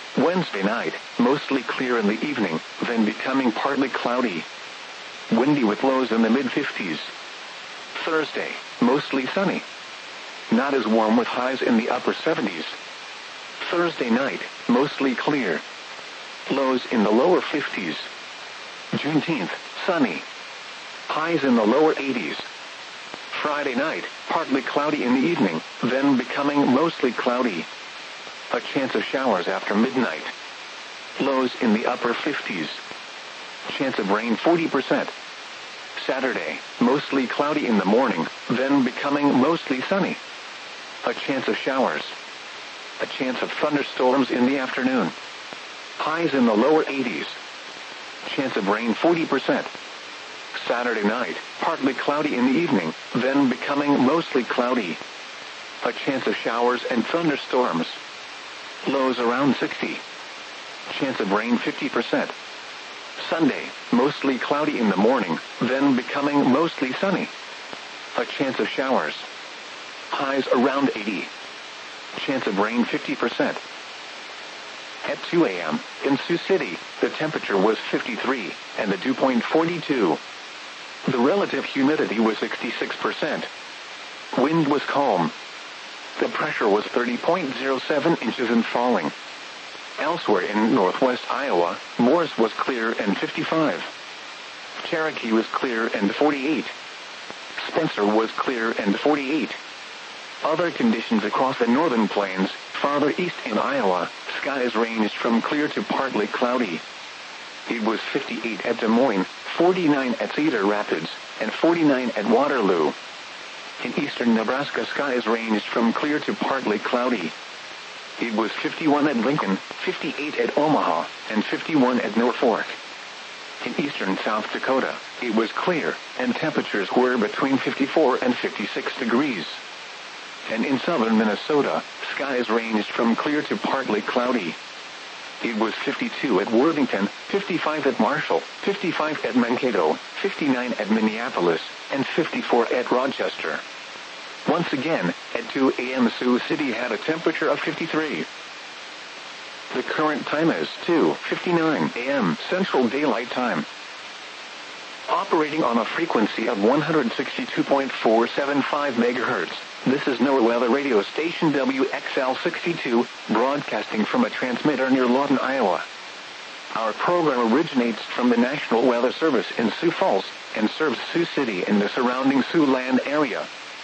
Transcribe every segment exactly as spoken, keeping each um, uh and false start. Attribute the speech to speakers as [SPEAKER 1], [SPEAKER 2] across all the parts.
[SPEAKER 1] Wednesday night, mostly clear in the evening, then becoming partly cloudy. Windy with lows in the mid fifties. Thursday, mostly sunny. Not as warm with highs in the upper seventies. Thursday night, mostly clear. Lows in the lower fifties. Juneteenth, sunny. Highs in the lower eighties. Friday night, partly cloudy in the evening, then becoming mostly cloudy. A chance of showers after midnight. Lows in the upper fifties. Chance of rain forty percent. Saturday, mostly cloudy in the morning, then becoming mostly sunny. A chance of showers. A chance of thunderstorms in the afternoon. Highs in the lower eighties. Chance of rain forty percent. Saturday night, partly cloudy in the evening, then becoming mostly cloudy. A chance of showers and thunderstorms. Lows around sixty. Chance of rain fifty percent. Sunday, mostly cloudy in the morning, then becoming mostly sunny. A chance of showers. Highs around eighty. Chance of rain fifty percent. At two a m, in Sioux City, the temperature was fifty-three, and the dew point forty-two. The relative humidity was sixty-six percent. Wind was calm. The pressure was thirty point zero seven inches and falling. Elsewhere in northwest Iowa, Morris was clear and fifty-five. Cherokee was clear and forty-eight. Spencer was clear and forty-eight. Other conditions across the northern plains, farther east in Iowa, skies ranged from clear to partly cloudy. It was fifty-eight at Des Moines, forty-nine at Cedar Rapids, and forty-nine at Waterloo. In eastern Nebraska, skies ranged from clear to partly cloudy. It was fifty-one at Lincoln, fifty-eight at Omaha, and fifty-one at Norfolk. In eastern South Dakota, it was clear, and temperatures were between fifty-four and fifty-six degrees. And in southern Minnesota, skies ranged from clear to partly cloudy. It was fifty-two at Worthington, fifty-five at Marshall, fifty-five at Mankato, fifty-nine at Minneapolis, and fifty-four at Rochester. Once again, at two a m Sioux City had a temperature of fifty-three. The current time is two fifty-nine a m Central Daylight Time. Operating on a frequency of one hundred sixty-two point four seven five megahertz, this is NOAA Weather Radio Station W X L sixty-two, broadcasting from a transmitter near Lawton, Iowa. Our program originates from the National Weather Service in Sioux Falls, and serves Sioux City and the surrounding Siouxland area.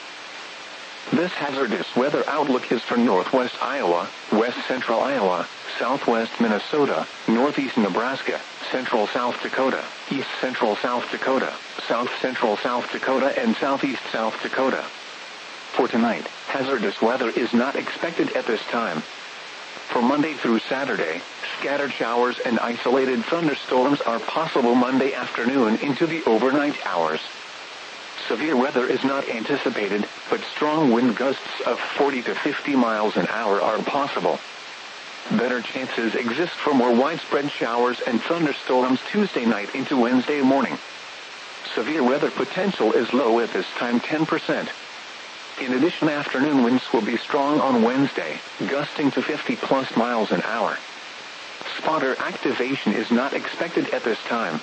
[SPEAKER 1] This hazardous weather outlook is for northwest Iowa, west central Iowa, southwest Minnesota, northeast Nebraska, central South Dakota, east central South Dakota, south central South Dakota, and southeast South Dakota. For tonight, hazardous weather is not expected at this time. For Monday through Saturday, scattered showers and isolated thunderstorms are possible Monday afternoon into the overnight hours. Severe weather is not anticipated, but strong wind gusts of forty to fifty miles an hour are possible. Better chances exist for more widespread showers and thunderstorms Tuesday night into Wednesday morning. Severe weather potential is low at this time, ten percent. In addition, afternoon winds will be strong on Wednesday, gusting to fifty plus miles an hour. Spotter activation is not expected at this time.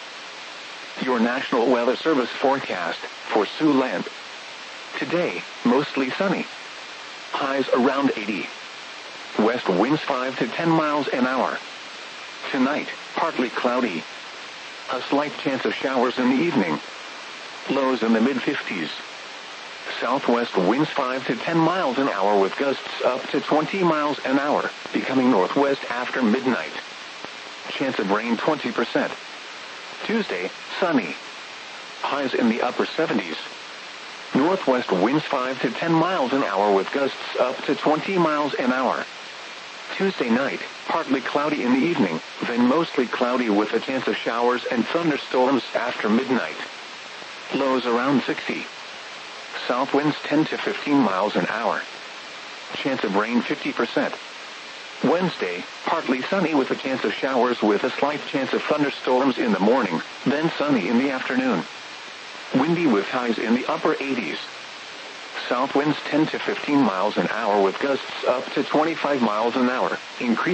[SPEAKER 1] Your National Weather Service forecast for Siouxland. Today, mostly sunny. Highs around eighty. West winds five to ten miles an hour. Tonight, partly cloudy. A slight chance of showers in the evening. Lows in the mid fifties. Southwest winds five to ten miles an hour with gusts up to twenty miles an hour, becoming northwest after midnight. Chance of rain twenty percent. Tuesday, sunny. Highs in the upper seventies. Northwest winds five to ten miles an hour with gusts up to twenty miles an hour. Tuesday night, partly cloudy in the evening, then mostly cloudy with a chance of showers and thunderstorms after midnight. Lows around sixty. South winds ten to fifteen miles an hour. Chance of rain fifty percent. Wednesday, partly sunny with a chance of showers with a slight chance of thunderstorms in the morning, then sunny in the afternoon. Windy with highs in the upper eighties. South winds ten to fifteen miles an hour with gusts up to twenty-five miles an hour, increasing